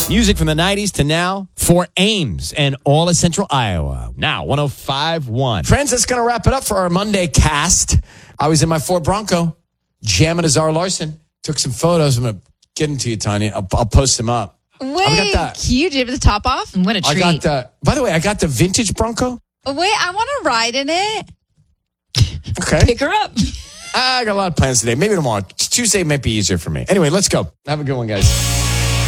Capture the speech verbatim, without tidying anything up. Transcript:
Music from the nineties to now for Ames and all of Central Iowa. Now, one oh five point one. Friends, that's going to wrap it up for our Monday cast. I was in my Ford Bronco, jamming a Zara Larson. Took some photos. I'm going to get them to you, Tanya. I'll, I'll post them up. Wait, got cute. Did you have the top off? What a treat. I got the, by the way, I got the vintage Bronco. Wait, I want to ride in it. Okay. Pick her up. I got a lot of plans today. Maybe tomorrow. Tuesday might be easier for me. Anyway, let's go. Have a good one, guys.